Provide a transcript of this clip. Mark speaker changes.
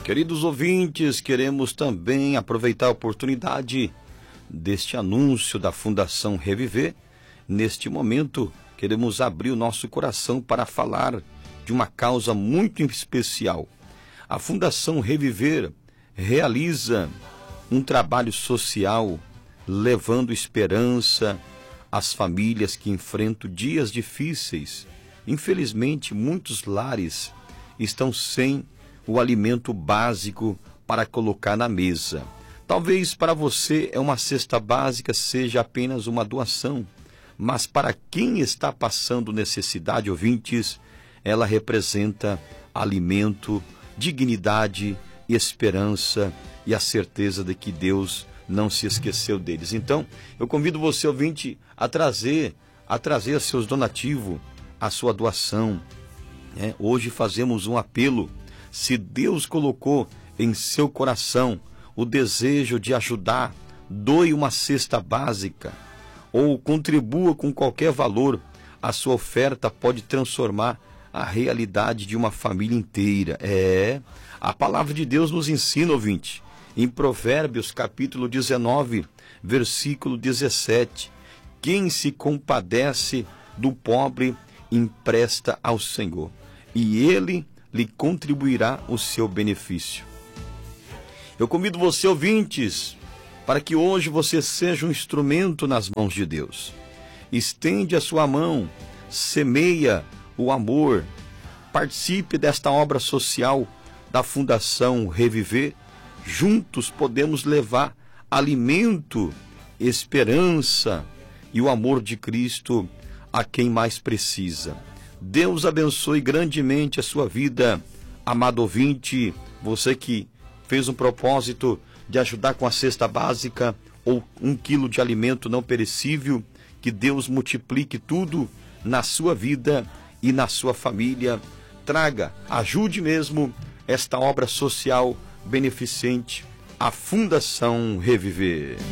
Speaker 1: Queridos ouvintes, queremos também aproveitar a oportunidade deste anúncio da Fundação Reviver. Neste momento, queremos abrir o nosso coração para falar de uma causa muito especial. A Fundação Reviver realiza um trabalho social, levando esperança às famílias que enfrentam dias difíceis. Infelizmente, muitos lares estão sem o alimento básico para colocar na mesa. Talvez para você uma cesta básica seja apenas uma doação, mas para quem está passando necessidade, ouvintes, ela representa alimento, dignidade, esperança e a certeza de que Deus não se esqueceu deles. Então, eu convido você, ouvinte, a trazer seus donativos, a sua doação. Hoje fazemos um apelo. Se Deus colocou em seu coração o desejo de ajudar, doe uma cesta básica ou contribua com qualquer valor. A sua oferta pode transformar a realidade de uma família inteira. A palavra de Deus nos ensina, ouvinte, em Provérbios capítulo 19, versículo 17. Quem se compadece do pobre empresta ao Senhor, e Ele lhe contribuirá o seu benefício. Eu convido você, ouvintes, para que hoje você seja um instrumento nas mãos de Deus. Estende a sua mão, semeia o amor, participe desta obra social da Fundação Reviver. Juntos podemos levar alimento, esperança e o amor de Cristo a quem mais precisa. Deus abençoe grandemente a sua vida, amado ouvinte, você que fez um propósito de ajudar com a cesta básica ou 1 quilo de alimento não perecível. Que Deus multiplique tudo na sua vida e na sua família. Ajude mesmo esta obra social beneficente, a Fundação Reviver.